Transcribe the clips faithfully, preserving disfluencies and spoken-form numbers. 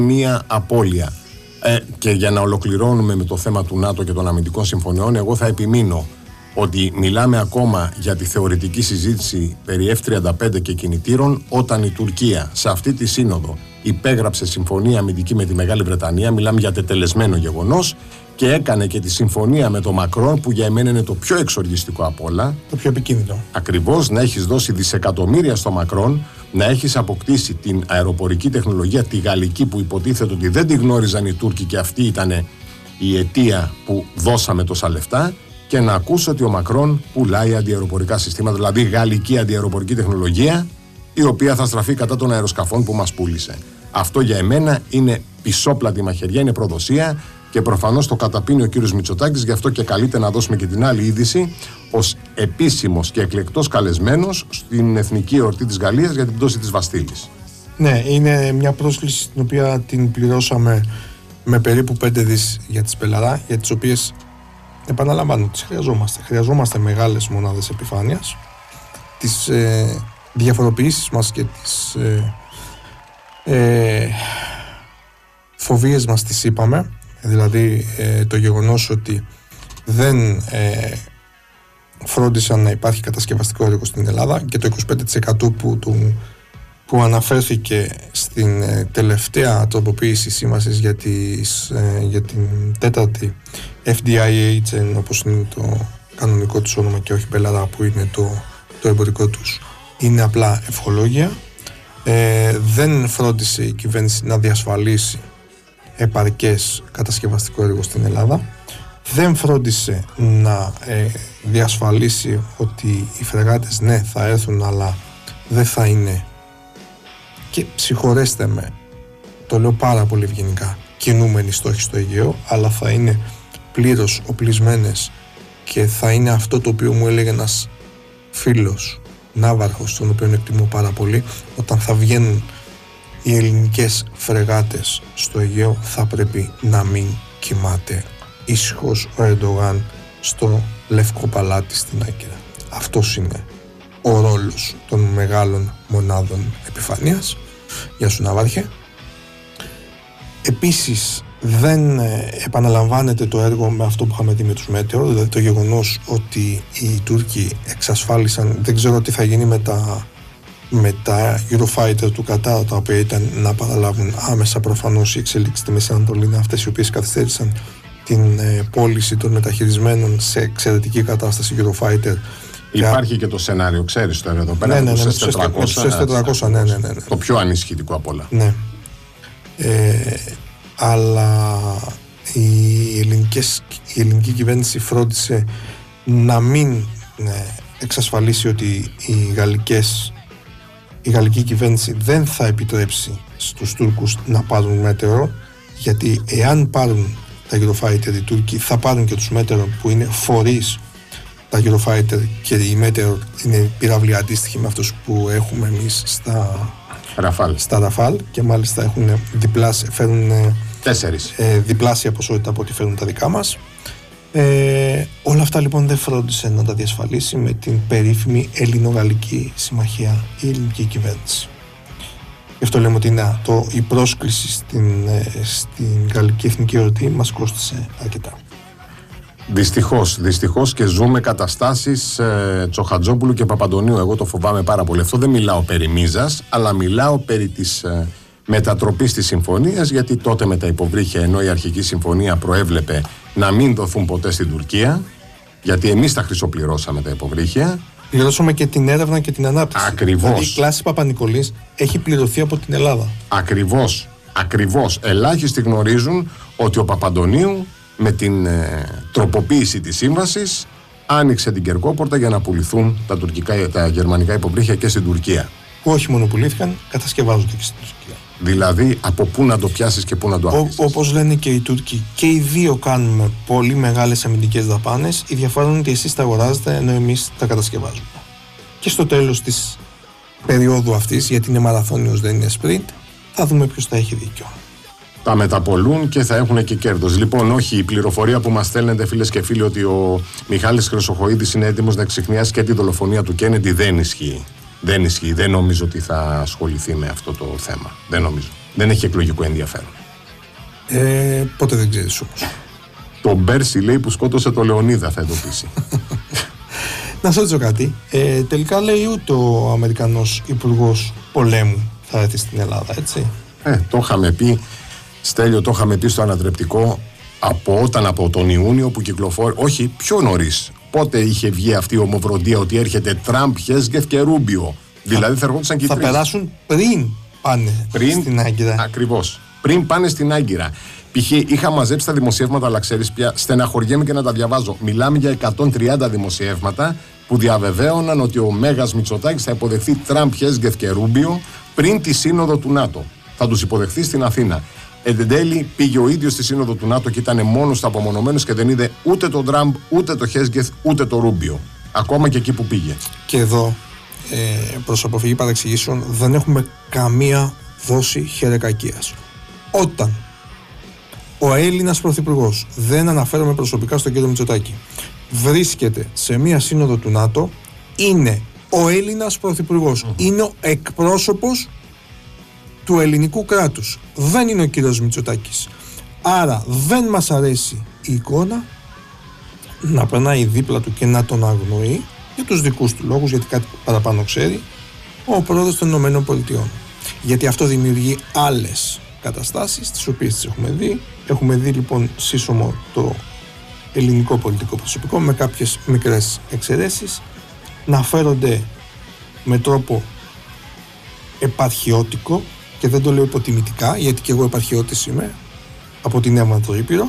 μία απώλεια. Ε, και για να ολοκληρώνουμε με το θέμα του ΝΑΤΟ και των αμυντικών συμφωνιών, εγώ θα επιμείνω ότι μιλάμε ακόμα για τη θεωρητική συζήτηση περί εφ τριάντα πέντε και κινητήρων όταν η Τουρκία σε αυτή τη σύνοδο υπέγραψε συμφωνία αμυντική με τη Μεγάλη Βρετανία. Μιλάμε για τετελεσμένο γεγονός, και έκανε και τη συμφωνία με τον Μακρόν, που για εμένα είναι το πιο εξοργιστικό απ' όλα. Το πιο επικίνδυνο. Ακριβώς, να έχεις δώσει δισεκατομμύρια στο Μακρόν, να έχεις αποκτήσει την αεροπορική τεχνολογία, τη γαλλική, που υποτίθεται ότι δεν τη γνώριζαν οι Τούρκοι και αυτή ήταν η αιτία που δώσαμε τόσα λεφτά, και να ακούσω ότι ο Μακρόν πουλάει αντιαεροπορικά συστήματα, δηλαδή γαλλική αντιαεροπορική τεχνολογία, η οποία θα στραφεί κατά των αεροσκαφών που μας πούλησε. Αυτό για εμένα είναι πισόπλατη μαχαιριά, είναι προδοσία, και προφανώς το καταπίνει ο κύριος Μητσοτάκης. Γι' αυτό και καλείται να δώσουμε και την άλλη είδηση ως επίσημος και εκλεκτός καλεσμένος στην εθνική εορτή της Γαλλίας για την πτώση της Βαστίλης. Ναι, είναι μια πρόσκληση την οποία την πληρώσαμε με περίπου πέντε δις για τις Πελαρά, για τις οποίες, επαναλαμβάνω, τις χρειαζόμαστε. Χρειαζόμαστε μεγάλες μονάδες επιφάνειας. Τις ε, διαφοροποιήσεις μας και τις ε, ε, φοβίες μας τις είπαμε. Δηλαδή ε, το γεγονός ότι δεν ε, φρόντισαν να υπάρχει κατασκευαστικό έργο στην Ελλάδα, και το είκοσι πέντε τοις εκατό που, του, που αναφέρθηκε στην ε, τελευταία τροποποίηση σύμβασης για, τις, ε, για την τέταρτη εφ ντι άι έιτς, όπως είναι το κανονικό τους όνομα και όχι Μπελαρά που είναι το, το εμπορικό τους, είναι απλά ευχολόγια. Ε, δεν φρόντισε η κυβέρνηση να διασφαλίσει επαρκές κατασκευαστικό έργο στην Ελλάδα. Δεν φρόντισε να ε, διασφαλίσει ότι οι φρεγάτες, ναι, θα έρθουν, αλλά δεν θα είναι, και συγχωρέστε με, το λέω πάρα πολύ ευγενικά, κινούμενοι στόχοι στο Αιγαίο, αλλά θα είναι πλήρως οπλισμένες, και θα είναι αυτό το οποίο μου έλεγε ένας φίλος ναύαρχος, τον οποίο εκτιμώ πάρα πολύ, όταν θα βγαίνουν οι ελληνικές φρεγάτες στο Αιγαίο, θα πρέπει να μην κοιμάται ήσυχος ο Ερντογάν στο Λευκό Παλάτι στην Άγκυρα. Αυτός είναι ο ρόλος των μεγάλων μονάδων επιφανείας. Γεια σου ναύαρχε. Επίσης δεν επαναλαμβάνεται το έργο με αυτό που είχαμε δει με τους Μέτεο, δηλαδή το γεγονός ότι οι Τούρκοι εξασφάλισαν, δεν ξέρω τι θα γίνει με τα με τα Eurofighter του Κατάρ, τα οποία ήταν να παραλάβουν άμεσα προφανώς οι εξελίξεις στη Μέση Ανατολή, είναι αυτές οι οποίες καθυστέρησαν την ε, πώληση των μεταχειρισμένων σε εξαιρετική κατάσταση Eurofighter. Υπάρχει και το σενάριο, ξέρεις τώρα εδώ πέρα, ναι, ναι, ναι, του ες τετρακόσια, ναι, ναι, ναι, ναι. Το πιο ανησυχητικό απ' όλα. Ναι. Ε, αλλά η, ελληνικές, η ελληνική κυβέρνηση φρόντισε να μην ναι, εξασφαλίσει ότι οι γαλλικές η γαλλική κυβέρνηση δεν θα επιτρέψει στους Τούρκους να πάρουν Μέτεο, γιατί εάν πάρουν τα Eurofighter οι Τούρκοι, θα πάρουν και τους Μέτεο που είναι φορείς τα Eurofighter, και οι Μέτεο είναι πυράβλοι αντίστοιχοι με αυτούς που έχουμε εμείς στα Ραφάλ, στα Ραφάλ, και μάλιστα έχουν διπλάσια, φέρουν Τέσσερις. Ε, διπλάσια ποσότητα από ό,τι φέρουν τα δικά μας. Ε, όλα αυτά λοιπόν δεν φρόντισε να τα διασφαλίσει με την περίφημη Ελληνο-Γαλλική Συμμαχία η ελληνική κυβέρνηση. Γι' αυτό λέμε ότι να, το, η πρόσκληση στην, ε, στην Γαλλική Εθνική Εορτή μας κόστησε αρκετά. Δυστυχώς, δυστυχώς, και ζούμε καταστάσεις ε, Τσοχατζόπουλου και Παπαντονίου. Εγώ το φοβάμαι πάρα πολύ. Αυτό δεν μιλάω περί μίζας, αλλά μιλάω περί της ε, μετατροπής της συμφωνίας, γιατί τότε με τα υποβρύχια, ενώ η αρχική συμφωνία προέβλεπε να μην δοθούν ποτέ στην Τουρκία, γιατί εμείς τα χρυσοπληρώσαμε τα υποβρύχια. Πληρώσαμε και την έρευνα και την ανάπτυξη. Ακριβώς. Δηλαδή η κλάση Παπα-Νικολής έχει πληρωθεί από την Ελλάδα. Ακριβώς, ακριβώς. Ελάχιστοι γνωρίζουν ότι ο Παπαντονίου με την ε, τροποποίηση της σύμβασης άνοιξε την Κερκόπορτα για να πουληθούν τα, τουρκικά, τα γερμανικά υποβρύχια και στην Τουρκία. Που όχι μόνο πουλήθηκαν, κατασκευάζονται και στην Τουρκία. Δηλαδή από πού να το πιάσεις και πού να το αφήσεις. Όπως λένε και οι Τούρκοι, και οι δύο κάνουμε πολύ μεγάλες αμυντικές δαπάνες. Η διαφορά είναι ότι εσείς τα αγοράζετε ενώ εμείς τα κατασκευάζουμε. Και στο τέλος της περίοδου αυτής, γιατί είναι μαραθώνιος δεν είναι sprint, θα δούμε ποιος θα έχει δίκιο. Τα μεταπολούν και θα έχουν και κέρδος. Λοιπόν, όχι, η πληροφορία που μας στέλνετε, φίλες και φίλοι, ότι ο Μιχάλης Χρυσοχοΐδης είναι έτοιμος να ξεχνιάσει και τη δολοφονία του Κέννεντι, δεν ισχύει. Δεν ισχύει. Δεν νομίζω ότι θα ασχοληθεί με αυτό το θέμα. Δεν νομίζω. Δεν έχει εκλογικό ενδιαφέρον. Ε, πότε δεν ξέρεις όμως. Το Μπέρσι λέει που σκότωσε το Λεωνίδα θα εντοπίσει. Να σε ρωτήσω κάτι. Ε, τελικά λέει ούτε ο Αμερικανός Υπουργός Πολέμου θα έρθει στην Ελλάδα, έτσι. Ε, το είχαμε πει, Στέλιο, το είχαμε πει στο ανατρεπτικό από όταν από τον Ιούνιο που κυκλοφόρησε. Όχι, πιο νωρίς. Πότε είχε βγει αυτή η ομοβροντία ότι έρχεται Τραμπ, Χέσγκεθ και Ρούμπιο. Δηλαδή θα ερχόντουσαν και οι Θα τρεις. περάσουν πριν πάνε Πριν, στην Άγκυρα. Ακριβώς. Πριν πάνε στην Άγκυρα. Π.χ. είχα μαζέψει τα δημοσιεύματα, αλλά ξέρεις πια, στεναχωριέμαι και να τα διαβάζω. Μιλάμε για εκατόν τριάντα δημοσιεύματα που διαβεβαίωναν ότι ο Μέγας Μητσοτάκης θα υποδεχθεί Τραμπ, Χέσγκεθ και Ρούμπιο πριν τη σύνοδο του ΝΑΤΟ. Θα τους υποδεχθεί στην Αθήνα. Εν τέλει πήγε ο ίδιος στη σύνοδο του ΝΑΤΟ και ήταν μόνος του απομονωμένος και δεν είδε ούτε τον Τραμπ, ούτε τον Χέσγκεθ, ούτε τον Ρούμπιο. Ακόμα και εκεί που πήγε. Και εδώ, ε, προς αποφυγή παρεξηγήσεων, δεν έχουμε καμία δόση χερεκακίας. Όταν ο Έλληνας Πρωθυπουργός, δεν αναφέρομαι προσωπικά στον κύριο Μητσοτάκη, βρίσκεται σε μία σύνοδο του ΝΑΤΟ, είναι ο Έλληνας Πρωθυπουργός. Mm-hmm. Είναι ο εκπρόσωπος του ελληνικού κράτους. Δεν είναι ο κύριος Μητσοτάκης. Άρα δεν μας αρέσει η εικόνα να περνάει δίπλα του και να τον αγνοεί για τους δικούς του λόγους, γιατί κάτι παραπάνω ξέρει, ο πρόεδρος των Ηνωμένων Πολιτειών. Γιατί αυτό δημιουργεί άλλες καταστάσεις, τις οποίες τις έχουμε δει. Έχουμε δει λοιπόν σύσσωμο το ελληνικό πολιτικό προσωπικό με κάποιες μικρές εξαιρέσεις να φέρονται με τρόπο επαρχιώτικο, και δεν το λέω υποτιμητικά, γιατί και εγώ επαρχιώτης είμαι από τη Νέα Μανδρούπηρο,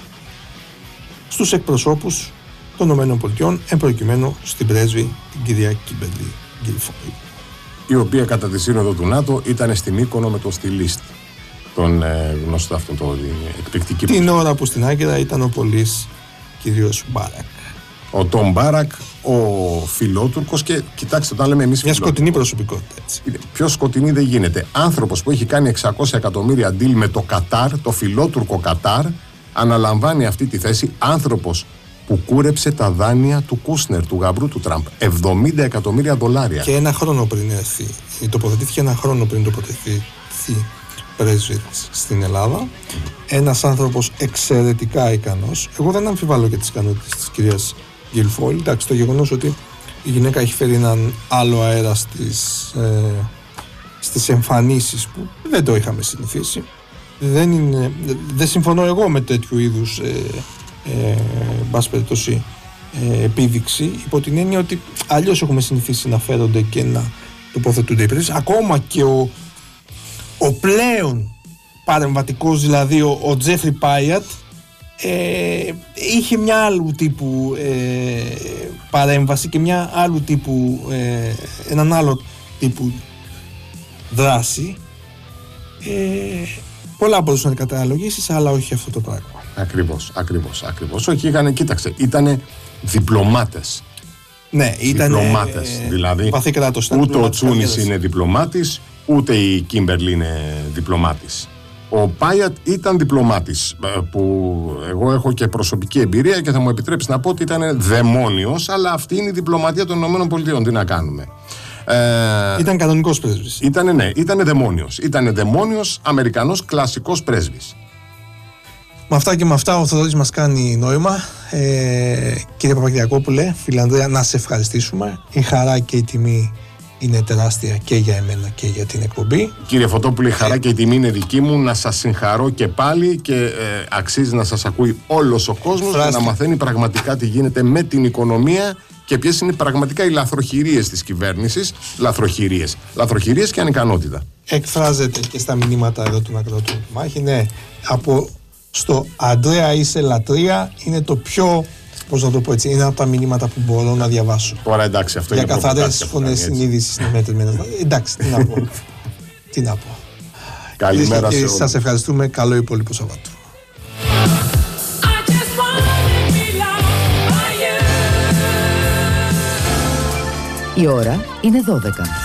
στους εκπροσώπους των ΗΠΑ, εν προκειμένου στην πρέσβη την κυρία Κίμπερλι Γκίλφολ, η οποία κατά τη σύνοδο του ΝΑΤΟ ήταν στην Μύκονο με τον στυλίστ, τον ε, γνωστό αυτόν τον εκπληκτική. Την ώρα που στην Άγκυρα ήταν ο πολύς κύριος Μπάρακ. Ο Τον Μπάρακ, ο φιλότουρκος, και κοιτάξτε, όταν λέμε εμείς μια σκοτεινή προσωπικότητα, έτσι. Πιο σκοτεινή δεν γίνεται. Άνθρωπος που έχει κάνει εξακόσια εκατομμύρια deal με το Κατάρ, το φιλότουρκο Κατάρ, αναλαμβάνει αυτή τη θέση. Άνθρωπος που κούρεψε τα δάνεια του Κούσνερ, του γαμπρού του Τραμπ, εβδομήντα εκατομμύρια δολάρια. Και ένα χρόνο πριν έρθει, τοποθετήθηκε ένα χρόνο πριν τοποθετηθεί πρέσβη στην Ελλάδα. Mm. Ένας άνθρωπος εξαιρετικά ικανός. Εγώ δεν αμφιβάλλω για τις ικανότητες της κυρίας Γκίλφολ. Εντάξει, το γεγονός ότι η γυναίκα έχει φέρει έναν άλλο αέρα στις, ε, στις εμφανίσεις που δεν το είχαμε συνηθίσει. Δεν, είναι, δεν συμφωνώ εγώ με τέτοιου είδους ε, ε, μπας περιπτώσει, ε, επίδειξη, υπό την έννοια ότι αλλιώς έχουμε συνηθίσει να φέρονται και να τοποθετούνται οι πρέσβεις. Ακόμα και ο, ο πλέον παρεμβατικός, δηλαδή ο, ο Τζέφρι Πάιατ, Ε, είχε μια άλλου τύπου ε, παρέμβαση και μια άλλου τύπου ε, έναν άλλο τύπου δράση. ε, πολλά μπορούσαν να καταλογίσεις, αλλά όχι αυτό το πράγμα. Ακριβώς, ακριβώς, ακριβώς. Όχι, είχανε, κοίταξε, ήτανε διπλωμάτες. Ναι, ήταν διπλωμάτες, ε, δηλαδή παθή κράτος, ούτε ο Τσούνης είναι διπλωμάτης, ούτε η Κίμπερλι είναι διπλωμάτης. Ο Πάιατ ήταν διπλωμάτης, που εγώ έχω και προσωπική εμπειρία και θα μου επιτρέψει να πω ότι ήταν δαιμόνιος, αλλά αυτή είναι η διπλωματία των ΗΠΑ. Τι να κάνουμε. Ε, ήταν κανονικός πρέσβης. Ήτανε, ναι, ήταν δαιμόνιος. Ήταν δαιμόνιος, Αμερικανός κλασικός πρέσβης. Με αυτά και με αυτά ο Θοδωρής μας κάνει νόημα. Ε, κύριε Παπακυριακόπουλε, φίλε Ανδρέα, να σε ευχαριστήσουμε. Η χαρά και η τιμή είναι τεράστια και για εμένα και για την εκπομπή. Κύριε Φωτόπουλε, η χαρά και η τιμή είναι δική μου. Να σας συγχαρώ και πάλι, και ε, αξίζει να σας ακούει όλος ο κόσμος και να μαθαίνει πραγματικά τι γίνεται με την οικονομία και ποιες είναι πραγματικά οι λαθροχειρίες της κυβέρνησης. Λαθροχειρίες. Λαθροχειρίες και ανικανότητα. Εκφράζεται και στα μηνύματα εδώ του ακροατού Μάχη. Ναι, από στο Αντρέα είσαι λατρεία είναι το πιο, πώς να το πω έτσι, είναι από τα μηνύματα που μπορώ να διαβάσω. Τώρα εντάξει, αυτό για είναι καθαρές φωνές συνείδησης είναι μέτρημένες. Εντάξει, τι να πω. τι να πω. Καλημέρα σε όλους. Σας ευχαριστούμε. Καλό υπόλοιπο Σαββάτου. Η ώρα είναι δώδεκα.